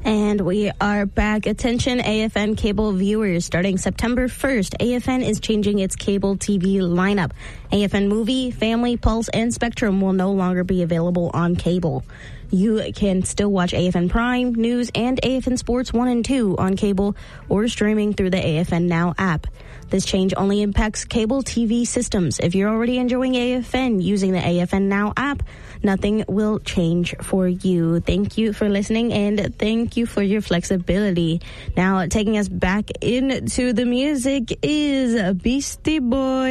And we are back. Attention AFN cable viewers. Starting September 1st, AFN is changing its cable TV lineup. AFN Movie, Family, Pulse, and Spectrum will no longer be available on cable. You can still watch AFN Prime, News, and AFN Sports 1 and 2 on cable or streaming through the AFN Now app. This change only impacts cable TV systems. If you're already enjoying AFN using the AFN Now app, nothing will change for you. Thank you for listening, and thank you for your flexibility. Now, taking us back into the music is Beastie Boys.